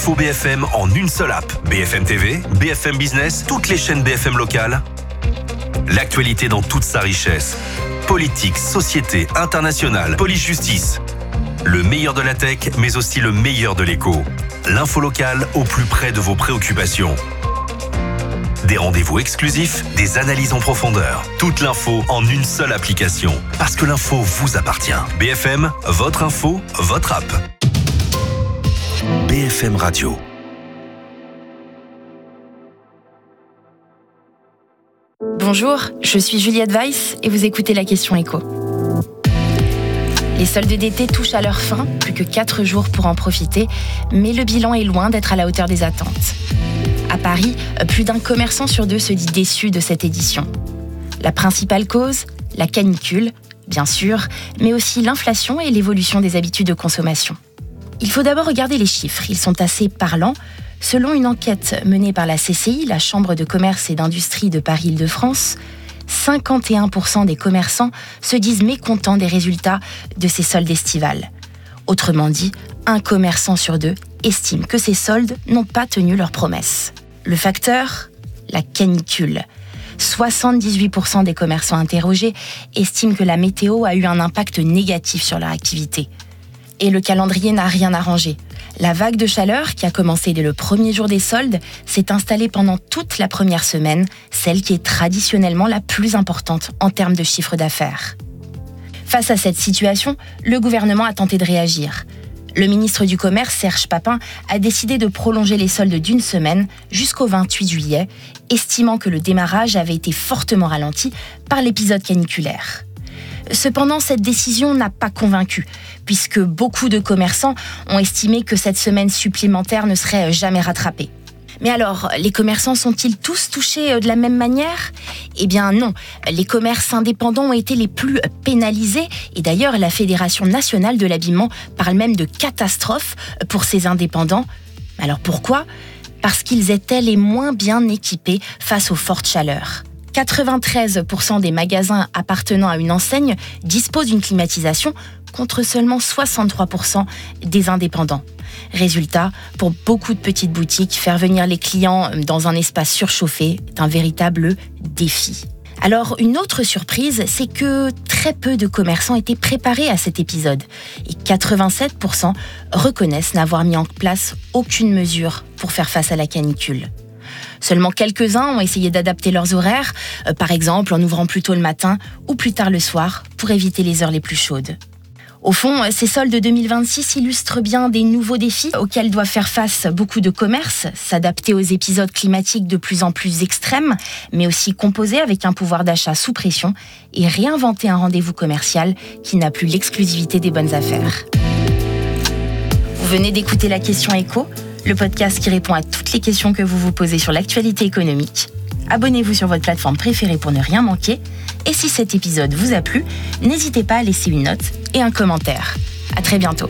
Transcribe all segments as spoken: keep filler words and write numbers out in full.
Info B F M en une seule app. B F M T V, B F M Business, toutes les chaînes B F M locales. L'actualité dans toute sa richesse. Politique, société, internationale, police-justice. Le meilleur de la tech, mais aussi le meilleur de l'écho. L'info locale au plus près de vos préoccupations. Des rendez-vous exclusifs, des analyses en profondeur. Toute l'info en une seule application. Parce que l'info vous appartient. B F M, votre info, votre app. B F M Radio. Bonjour, je suis Juliette Weiss et vous écoutez la question écho. Les soldes d'été touchent à leur fin, plus que quatre jours pour en profiter, mais le bilan est loin d'être à la hauteur des attentes. À Paris, plus d'un commerçant sur deux se dit déçu de cette édition. La principale cause, la canicule, bien sûr, mais aussi l'inflation et l'évolution des habitudes de consommation. Il faut d'abord regarder les chiffres, ils sont assez parlants. Selon une enquête menée par la C C I, la Chambre de commerce et d'industrie de Paris-Île-de-France, cinquante et un pour cent des commerçants se disent mécontents des résultats de ces soldes estivales. Autrement dit, un commerçant sur deux estime que ces soldes n'ont pas tenu leurs promesses. Le facteur ? La canicule. soixante-dix-huit pour cent des commerçants interrogés estiment que la météo a eu un impact négatif sur leur activité. Et le calendrier n'a rien arrangé. La vague de chaleur, qui a commencé dès le premier jour des soldes, s'est installée pendant toute la première semaine, celle qui est traditionnellement la plus importante en termes de chiffre d'affaires. Face à cette situation, le gouvernement a tenté de réagir. Le ministre du Commerce, Serge Papin, a décidé de prolonger les soldes d'une semaine jusqu'au vingt-huit juillet, estimant que le démarrage avait été fortement ralenti par l'épisode caniculaire. Cependant, cette décision n'a pas convaincu, puisque beaucoup de commerçants ont estimé que cette semaine supplémentaire ne serait jamais rattrapée. Mais alors, les commerçants sont-ils tous touchés de la même manière ? Eh bien non, les commerces indépendants ont été les plus pénalisés, et d'ailleurs la Fédération nationale de l'habillement parle même de catastrophe pour ces indépendants. Alors pourquoi ? Parce qu'ils étaient les moins bien équipés face aux fortes chaleurs. quatre-vingt-treize pour cent des magasins appartenant à une enseigne disposent d'une climatisation contre seulement soixante-trois pour cent des indépendants. Résultat, pour beaucoup de petites boutiques, faire venir les clients dans un espace surchauffé est un véritable défi. Alors, une autre surprise, c'est que très peu de commerçants étaient préparés à cet épisode et quatre-vingt-sept pour cent reconnaissent n'avoir mis en place aucune mesure pour faire face à la canicule. Seulement quelques-uns ont essayé d'adapter leurs horaires, euh, par exemple en ouvrant plus tôt le matin ou plus tard le soir pour éviter les heures les plus chaudes. Au fond, ces soldes deux mille vingt-six illustrent bien des nouveaux défis auxquels doivent faire face beaucoup de commerces, s'adapter aux épisodes climatiques de plus en plus extrêmes, mais aussi composer avec un pouvoir d'achat sous pression et réinventer un rendez-vous commercial qui n'a plus l'exclusivité des bonnes affaires. Vous venez d'écouter la question écho, le podcast qui répond à toutes les questions que vous vous posez sur l'actualité économique. Abonnez-vous sur votre plateforme préférée pour ne rien manquer. Et si cet épisode vous a plu, n'hésitez pas à laisser une note et un commentaire. À très bientôt.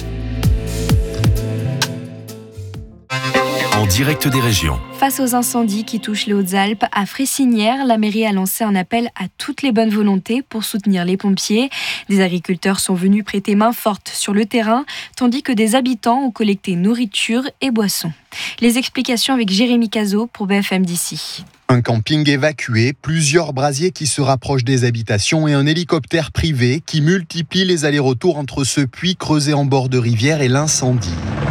En direct des régions. Face aux incendies qui touchent les Hautes-Alpes, à Frécinière, la mairie a lancé un appel à toutes les bonnes volontés pour soutenir les pompiers. Des agriculteurs sont venus prêter main forte sur le terrain, tandis que des habitants ont collecté nourriture et boissons. Les explications avec Jérémy Cazot pour B F M d'ici. Un camping évacué, plusieurs brasiers qui se rapprochent des habitations et un hélicoptère privé qui multiplie les allers-retours entre ce puits creusé en bord de rivière et l'incendie.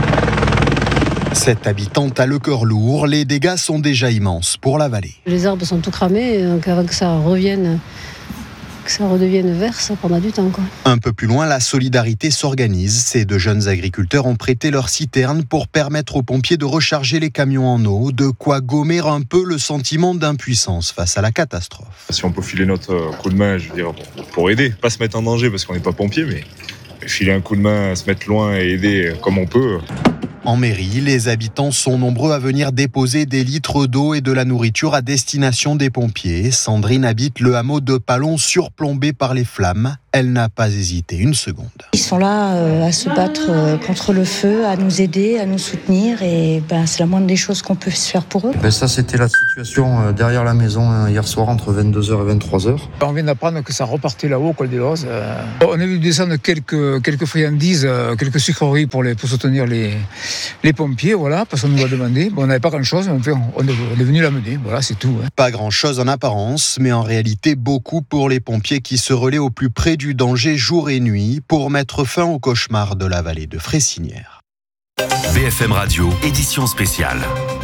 Cette habitante a le cœur lourd, les dégâts sont déjà immenses pour la vallée. Les arbres sont tout cramés, donc avant que ça revienne, que ça redevienne vert, ça prendra du temps, quoi. Un peu plus loin, la solidarité s'organise. Ces deux jeunes agriculteurs ont prêté leur citerne pour permettre aux pompiers de recharger les camions en eau, de quoi gommer un peu le sentiment d'impuissance face à la catastrophe. Si on peut filer notre coup de main, je veux dire, pour aider, pas se mettre en danger parce qu'on n'est pas pompier, mais filer un coup de main, se mettre loin et aider comme on peut. En mairie, les habitants sont nombreux à venir déposer des litres d'eau et de la nourriture à destination des pompiers. Sandrine habite le hameau de Palon surplombé par les flammes. Elle n'a pas hésité une seconde. Ils sont là euh, à se battre euh, contre le feu, à nous aider, à nous soutenir et ben, c'est la moindre des choses qu'on peut se faire pour eux. Ben ça, c'était la situation Situation derrière la maison hier soir entre vingt-deux heures et vingt-trois heures. On vient d'apprendre que ça repartait là-haut au col des Lozes. On a vu descendre quelques, quelques friandises, quelques sucreries pour, les, pour soutenir les, les pompiers, voilà, parce qu'on nous a demandé. Bon, on n'avait pas grand-chose, mais on est, on est venu l'amener, voilà, c'est tout. Hein. Pas grand-chose en apparence, mais en réalité beaucoup pour les pompiers qui se relaient au plus près du danger jour et nuit pour mettre fin au cauchemar de la vallée de Fressinière. B F M Radio, édition spéciale.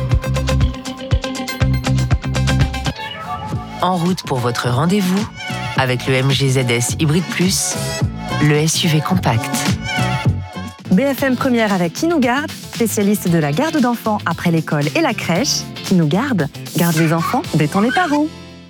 En route pour votre rendez-vous avec le M G Z S Hybrid Plus, le S U V compact. B F M Première avec Qui nous garde, spécialiste de la garde d'enfants après l'école et la crèche. Qui nous garde, garde les enfants, détend les parents.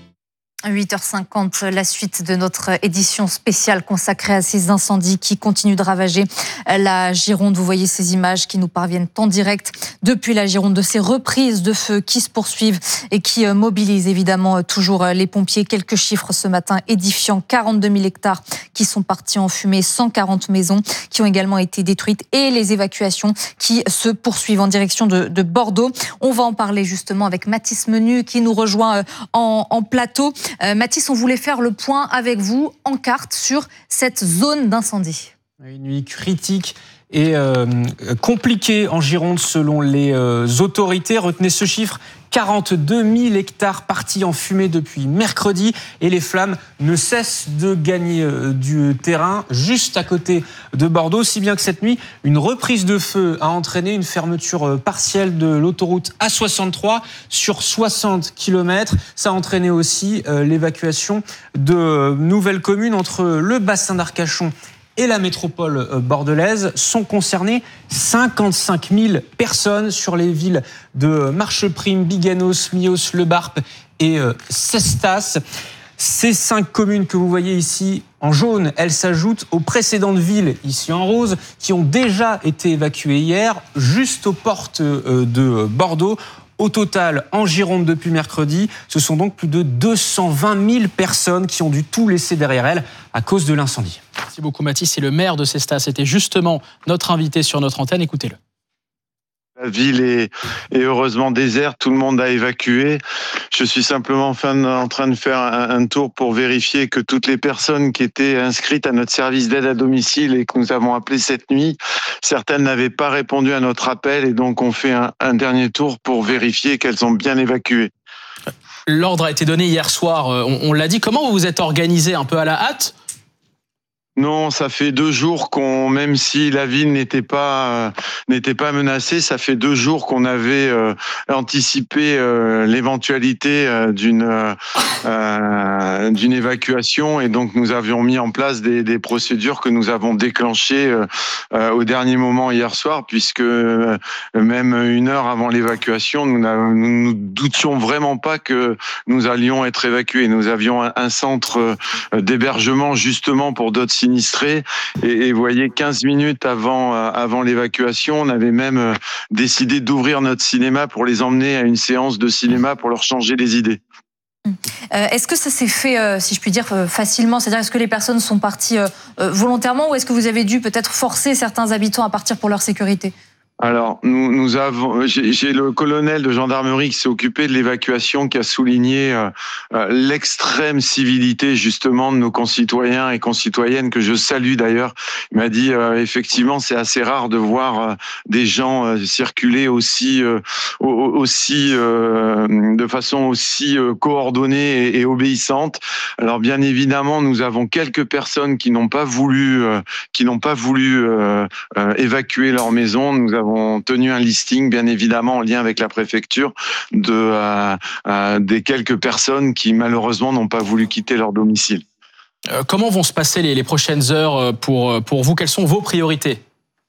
huit heures cinquante, la suite de notre édition spéciale consacrée à ces incendies qui continuent de ravager la Gironde. Vous voyez ces images qui nous parviennent en direct depuis la Gironde, de ces reprises de feu qui se poursuivent et qui mobilisent évidemment toujours les pompiers. Quelques chiffres ce matin édifiants, quarante-deux mille hectares qui sont partis en fumée, cent quarante maisons qui ont également été détruites et les évacuations qui se poursuivent en direction de, de Bordeaux. On va en parler justement avec Mathis Menu qui nous rejoint en, en plateau. Euh, Mathis, on voulait faire le point avec vous en carte sur cette zone d'incendie. Une nuit critique et euh, compliquée en Gironde selon les euh, autorités. Retenez ce chiffre, quarante-deux mille hectares partis en fumée depuis mercredi et les flammes ne cessent de gagner euh, du terrain juste à côté de Bordeaux, si bien que cette nuit, une reprise de feu a entraîné une fermeture partielle de l'autoroute A soixante-trois sur soixante kilomètres. Ça a entraîné aussi euh, l'évacuation de euh, nouvelles communes entre le bassin d'Arcachon et la métropole bordelaise. Sont concernées cinquante-cinq mille personnes sur les villes de Marcheprime, Biganos, Mios, Le Barp et Cestas. Ces cinq communes que vous voyez ici en jaune, elles s'ajoutent aux précédentes villes ici en rose qui ont déjà été évacuées hier, juste aux portes de Bordeaux. Au total, en Gironde depuis mercredi, ce sont donc plus de deux cent vingt mille personnes qui ont dû tout laisser derrière elles à cause de l'incendie. Merci beaucoup Mathis, c'est le maire de Cestas. C'était justement notre invité sur notre antenne, écoutez-le. La ville est, est heureusement déserte, tout le monde a évacué. Je suis simplement en train de faire un, un tour pour vérifier que toutes les personnes qui étaient inscrites à notre service d'aide à domicile et que nous avons appelé cette nuit, certaines n'avaient pas répondu à notre appel et donc on fait un, un dernier tour pour vérifier qu'elles ont bien évacué. L'ordre a été donné hier soir, on, on l'a dit. Comment vous vous êtes organisé, un peu à la hâte ? Non, ça fait deux jours qu'on, même si la ville n'était pas euh, n'était pas menacée, ça fait deux jours qu'on avait euh, anticipé euh, l'éventualité euh, d'une euh, d'une évacuation et donc nous avions mis en place des, des procédures que nous avons déclenchées euh, euh, au dernier moment hier soir, puisque euh, même une heure avant l'évacuation, nous nous, nous doutions vraiment pas que nous allions être évacués. Nous avions un, un centre d'hébergement justement pour d'autres sinistrés et, et vous voyez, quinze minutes avant, euh, avant l'évacuation, on avait même euh, décidé d'ouvrir notre cinéma pour les emmener à une séance de cinéma pour leur changer les idées. Euh, est-ce que ça s'est fait, euh, si je puis dire, euh, facilement ? C'est-à-dire, est-ce que les personnes sont parties euh, euh, volontairement ou est-ce que vous avez dû peut-être forcer certains habitants à partir pour leur sécurité ? Alors, nous, nous avons, j'ai, j'ai le colonel de gendarmerie qui s'est occupé de l'évacuation, qui a souligné euh, euh, l'extrême civilité justement de nos concitoyens et concitoyennes, que je salue d'ailleurs. Il m'a dit euh, effectivement, c'est assez rare de voir euh, des gens euh, circuler aussi, euh, aussi euh, de façon aussi euh, coordonnée et, et obéissante. Alors, bien évidemment, nous avons quelques personnes qui n'ont pas voulu, euh, qui n'ont pas voulu euh, euh, évacuer leur maison. Nous avons avons tenu un listing, bien évidemment, en lien avec la préfecture, de, euh, euh, des quelques personnes qui, malheureusement, n'ont pas voulu quitter leur domicile. Euh, comment vont se passer les, les prochaines heures pour, pour vous ? Quelles sont vos priorités ?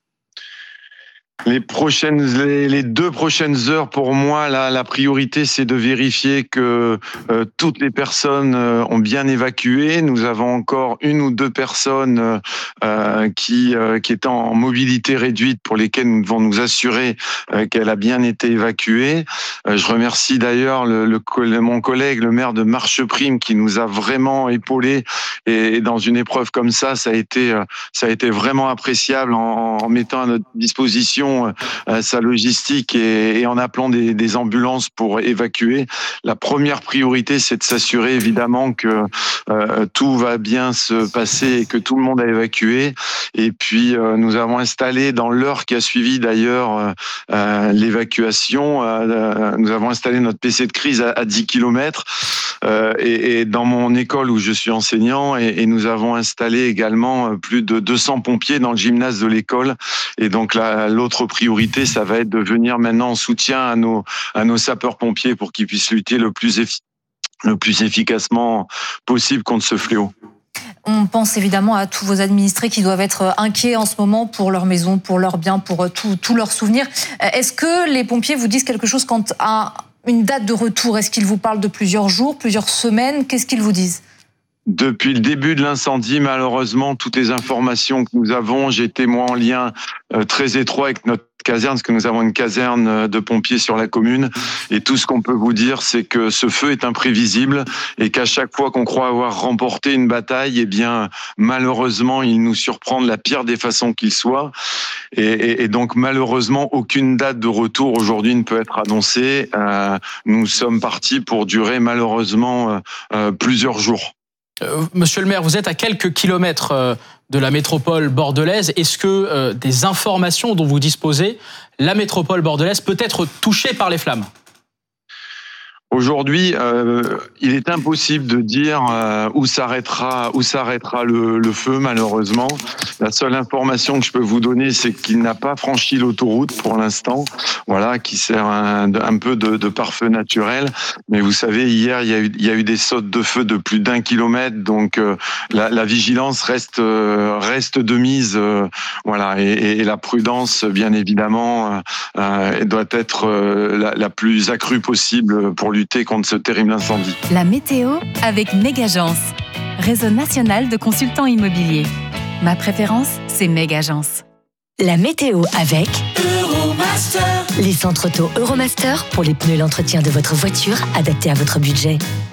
Les prochaines, les, les deux prochaines heures, pour moi, la, la priorité, c'est de vérifier que euh, toutes les personnes euh, ont bien évacué. Nous avons encore une ou deux personnes euh, qui, euh, qui étaient en mobilité réduite, pour lesquelles nous devons nous assurer euh, qu'elle a bien été évacuée. Euh, je remercie d'ailleurs le, le, mon collègue, le maire de Marcheprime, qui nous a vraiment épaulés. Et, et dans une épreuve comme ça, ça a été, ça a été vraiment appréciable en, en mettant à notre disposition revoyons euh, sa logistique et, et en appelant des, des ambulances pour évacuer. La première priorité, c'est de s'assurer évidemment que euh, tout va bien se passer et que tout le monde a évacué. Et puis, euh, nous avons installé dans l'heure qui a suivi d'ailleurs euh, euh, l'évacuation, euh, nous avons installé notre P C de crise à, à dix kilomètres euh, et, et dans mon école où je suis enseignant et, et nous avons installé également plus de deux cents pompiers dans le gymnase de l'école. Et donc là, l'autre priorité, ça va être de venir maintenant en soutien à nos, à nos sapeurs-pompiers pour qu'ils puissent lutter le plus, effi- le plus efficacement possible contre ce fléau. On pense évidemment à tous vos administrés qui doivent être inquiets en ce moment pour leur maison, pour leurs biens, pour tous leurs souvenirs. Est-ce que les pompiers vous disent quelque chose quant à une date de retour? Est-ce qu'ils vous parlent de plusieurs jours, plusieurs semaines? Qu'est-ce qu'ils vous disent? Depuis le début de l'incendie, malheureusement, toutes les informations que nous avons, j'étais moi en lien euh, très étroit avec notre caserne, parce que nous avons une caserne de pompiers sur la commune. Et tout ce qu'on peut vous dire, c'est que ce feu est imprévisible et qu'à chaque fois qu'on croit avoir remporté une bataille, eh bien, malheureusement, il nous surprend de la pire des façons qu'il soit. Et, et, et donc, malheureusement, aucune date de retour aujourd'hui ne peut être annoncée. Euh, nous sommes partis pour durer, malheureusement, euh, euh, plusieurs jours. Euh, Monsieur le maire, vous êtes à quelques kilomètres euh, de la métropole bordelaise. Est-ce que euh, des informations dont vous disposez, la métropole bordelaise peut être touchée par les flammes ? Aujourd'hui, euh, il est impossible de dire euh, où s'arrêtera où s'arrêtera le, le feu, malheureusement. La seule information que je peux vous donner, c'est qu'il n'a pas franchi l'autoroute pour l'instant, voilà, qui sert un, un peu de, de pare-feu naturel. Mais vous savez, hier, il y a eu, il y a eu des sautes de feu de plus d'un kilomètre, donc euh, la, la vigilance reste euh, reste de mise, euh, voilà, et, et la prudence, bien évidemment, euh, doit être euh, la, la plus accrue possible pour lui. Lutter contre ce terrible incendie. La météo avec Megagence, réseau national de consultants immobiliers. Ma préférence, c'est Megagence. La météo avec Euromaster. Les centres auto Euromaster pour les pneus et l'entretien de votre voiture adaptés à votre budget.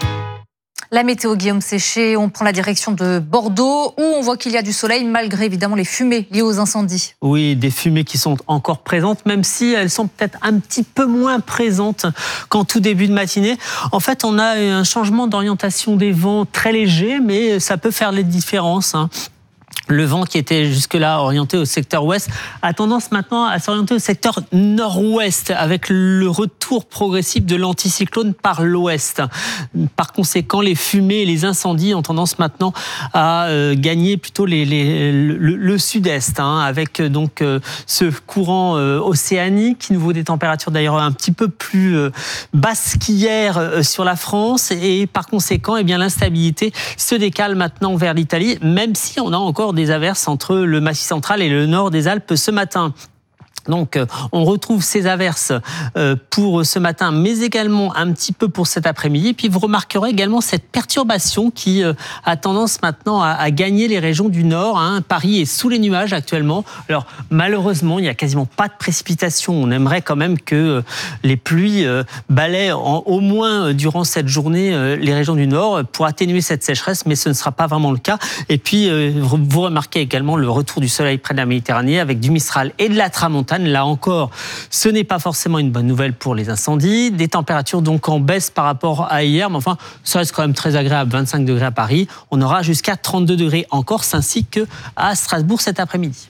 La météo, Guillaume Séché, on prend la direction de Bordeaux où on voit qu'il y a du soleil malgré évidemment les fumées liées aux incendies. Oui, des fumées qui sont encore présentes, même si elles sont peut-être un petit peu moins présentes qu'en tout début de matinée. En fait, on a un changement d'orientation des vents très léger, mais ça peut faire les différences, hein. Le vent qui était jusque-là orienté au secteur ouest a tendance maintenant à s'orienter au secteur nord-ouest avec le retour progressif de l'anticyclone par l'ouest. Par conséquent, les fumées et les incendies ont tendance maintenant à euh, gagner plutôt les, les, le, le sud-est, hein, avec donc euh, ce courant euh, océanique qui nous vaut des températures d'ailleurs un petit peu plus euh, basses qu'hier euh, sur la France et par conséquent, eh bien, l'instabilité se décale maintenant vers l'Italie, même si on a encore des averses entre le Massif central et le nord des Alpes ce matin. Donc, on retrouve ces averses pour ce matin, mais également un petit peu pour cet après-midi. Puis, vous remarquerez également cette perturbation qui a tendance maintenant à gagner les régions du nord. Hein. Paris est sous les nuages actuellement. Alors, malheureusement, il n'y a quasiment pas de précipitations. On aimerait quand même que les pluies balaient en, au moins durant cette journée les régions du nord pour atténuer cette sécheresse, mais ce ne sera pas vraiment le cas. Et puis, vous remarquez également le retour du soleil près de la Méditerranée avec du Mistral et de la Tramontane. Là encore, ce n'est pas forcément une bonne nouvelle pour les incendies. Des températures donc en baisse par rapport à hier, mais enfin, ça reste quand même très agréable. vingt-cinq degrés à Paris. On aura jusqu'à trente-deux degrés en Corse ainsi qu'à Strasbourg cet après-midi.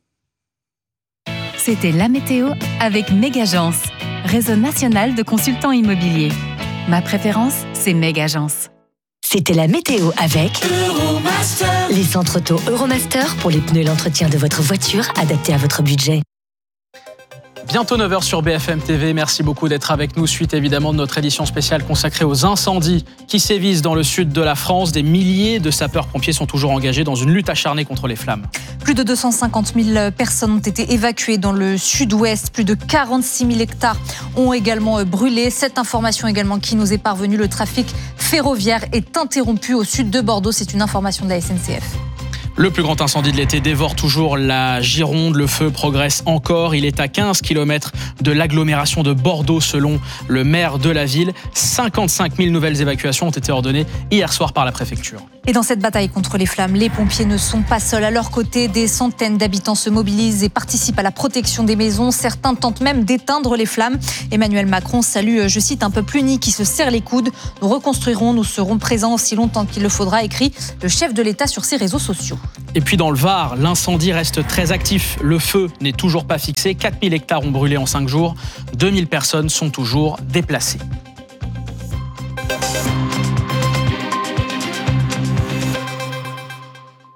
C'était la météo avec Megagence, réseau national de consultants immobiliers. Ma préférence, c'est Megagence. C'était la météo avec Euromaster. Les centres auto Euromaster pour les pneus et l'entretien de votre voiture adaptés à votre budget. Bientôt neuf heures sur B F M T V. Merci beaucoup d'être avec nous. Suite évidemment de notre édition spéciale consacrée aux incendies qui sévissent dans le sud de la France. Des milliers de sapeurs-pompiers sont toujours engagés dans une lutte acharnée contre les flammes. Plus de deux cent cinquante mille personnes ont été évacuées dans le sud-ouest. Plus de quarante-six mille hectares ont également brûlé. Cette information également qui nous est parvenue, le trafic ferroviaire est interrompu au sud de Bordeaux. C'est une information de la S N C F. Le plus grand incendie de l'été dévore toujours la Gironde. Le feu progresse encore. Il est à quinze kilomètres de l'agglomération de Bordeaux selon le maire de la ville. cinquante-cinq mille nouvelles évacuations ont été ordonnées hier soir par la préfecture. Et dans cette bataille contre les flammes, les pompiers ne sont pas seuls. À leur côté, des centaines d'habitants se mobilisent et participent à la protection des maisons. Certains tentent même d'éteindre les flammes. Emmanuel Macron salue, je cite, un peuple uni qui se serre les coudes. Nous reconstruirons, nous serons présents aussi longtemps qu'il le faudra, écrit le chef de l'État sur ses réseaux sociaux. Et puis dans le Var, l'incendie reste très actif. Le feu n'est toujours pas fixé. quatre mille hectares ont brûlé en cinq jours. deux mille personnes sont toujours déplacées.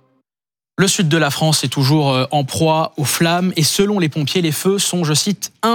Le sud de la France est toujours en proie aux flammes et selon les pompiers, les feux sont, je cite,